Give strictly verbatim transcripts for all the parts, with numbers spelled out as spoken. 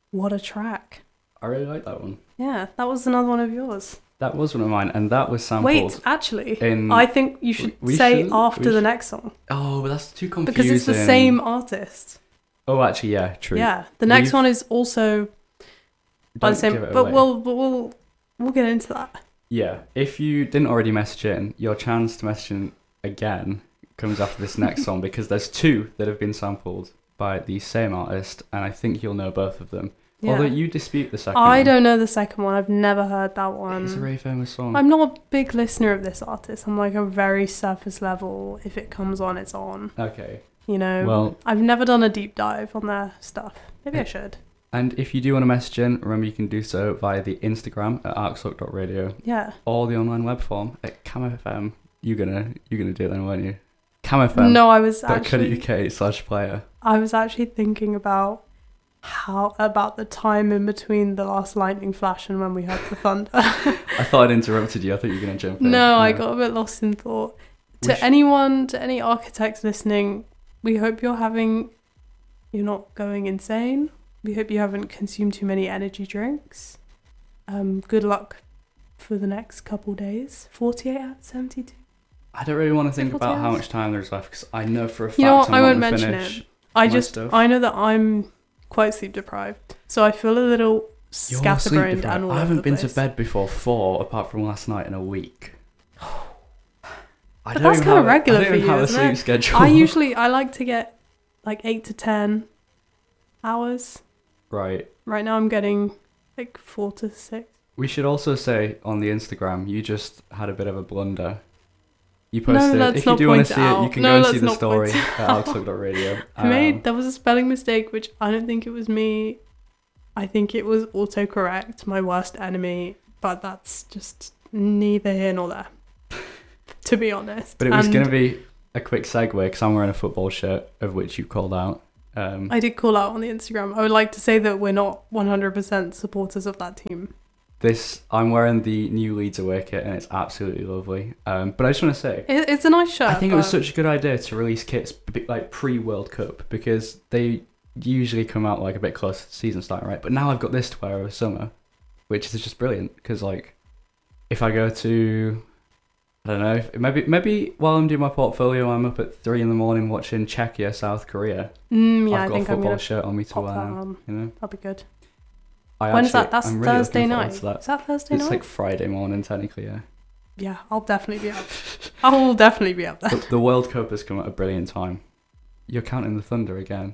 What a track. I really like that one. Yeah, that was another one of yours. That was one of mine, and that was sampled. Wait, actually, in, I think you should we say should, after we the should. next song. Oh, but that's too confusing. Because it's the same artist. Oh, actually, yeah, true. Yeah, the next We've, one is also by the same, but away. we'll but we'll we'll get into that. Yeah, if you didn't already message in, your chance to message in again comes after this next song, because there's two that have been sampled by the same artist, and I think you'll know both of them. Yeah. Although you dispute the second I one. don't know the second one. I've never heard that one. It's a very famous song. I'm not a big listener of this artist. I'm like a very surface level. If it comes on, it's on. Okay. You know, Well, I've never done a deep dive on their stuff. Maybe I should. and if you do want to message in, remember you can do so via the Instagram at arcsock dot radio Yeah. or the online web form at camfm. You're gonna you're gonna do it then, weren't you? camfm. No, I was dot co dot actually. uk slash player. I was actually thinking about how about the time in between the last lightning flash and when we had the thunder. I thought I'd interrupted you. I thought you were gonna jump in. No, I got a bit lost in thought. To sh- anyone, to any architects listening, we hope you're having, you're not going insane. We hope you haven't consumed too many energy drinks. Um, good luck for the next couple days. forty-eight out of seventy-two. I don't really want to think about how hours? much time there's left, because I know for a fact You know what? I'm I not won't gonna mention finish it. I my just, stuff. I know that I'm quite sleep deprived, so I feel a little You're scatterbrained sleep-deprived. and all I over haven't the been place. to bed before four, apart from last night, in a week. I But don't that's even kinda have a- regular I don't for even you, have a isn't sleep it? schedule. I usually, I like to get like eight to ten hours. Right. Right now I'm getting like four to six. We should also say on the Instagram, you just had a bit of a blunder. You No, posted, let's if you not do want point to it see it, you out. can No, go and let's see the not story point at alex dot radio. I made, there was a spelling mistake, which I don't think it was me. I think it was autocorrect, my worst enemy, but that's just neither here nor there, to be honest. But it was And going to be a quick segue, because I'm wearing a football shirt, of which you called out. Um, I did call out on the Instagram. I would like to say that we're not one hundred percent supporters of that team. This I'm wearing the new Leeds away kit, and it's absolutely lovely. Um, but I just want to say, It, it's a nice shirt. I think it was but- such a good idea to release kits b- like pre-World Cup, because they usually come out like a bit close to the season starting, right? But now I've got this to wear over summer, which is just brilliant. Because like, if I go to, I don't know, if, maybe maybe while I'm doing my portfolio, I'm up at three in the morning watching Czechia, South Korea. Mm, yeah, I've I got think a I'm football gonna shirt on me to pop wear. that on. You know, That'll be good. I When's actually, that? That's I'm really Thursday looking forward night. to that. Is that Thursday It's night? like Friday morning, technically, yeah. Yeah, I'll definitely be up. I will definitely be up there. The, the World Cup has come at a brilliant time. You're counting the thunder again.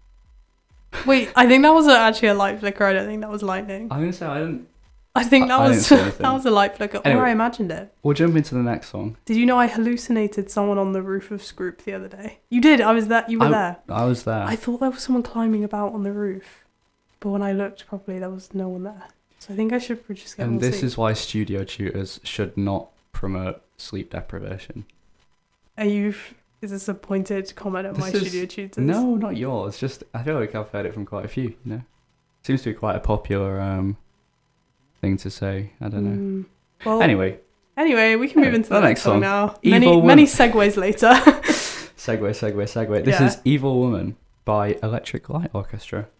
Wait, I think that was a, actually a light flicker. I don't think that was lightning. I'm gonna say I don't. I think that I- I was didn't see anything. that was a light flicker, Anyway. or I imagined it. We'll jump into the next song. Did you know I hallucinated someone on the roof of Scroop the other day? You did. I was that. You were I- there. I was there. I thought there was someone climbing about on the roof, but when I looked properly, there was no one there. So I think I should just get and more this sleep. is why studio tutors should not promote sleep deprivation. Are you? Is this a pointed comment at my This is- studio tutors? No, not yours. Just I feel like I've heard it from quite a few. You know, seems to be quite a popular um thing to say. I don't know. Mm, well, Anyway, Anyway, we can move Anyway, into the the next next song song. now. Evil Many Woman. many segues later. segue, segue, segue. This Yeah. is "Evil Woman" by Electric Light Orchestra.